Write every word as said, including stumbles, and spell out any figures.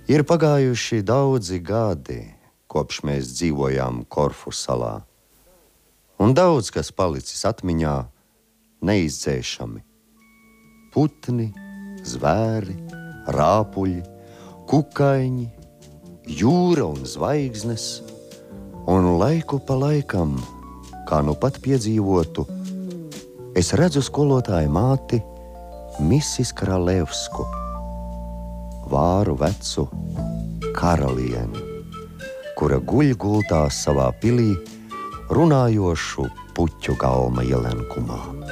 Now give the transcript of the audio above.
Ir pagājuši daudzi gadi, kopš mēs dzīvojām Korfu salā, un daudz kas palicis atmiņā neizdzēšami. Putni, zvēri, rāpuļi, kukaiņi, jūra un zvaigznes, un laiku pa laikam, kā nu pat piedzīvotu, es redzu skolotāju māti Misis Kralevsku, vāru vecu karalieni, kura guļ gultā savā pilī runājošu puķu galma ielenkumā.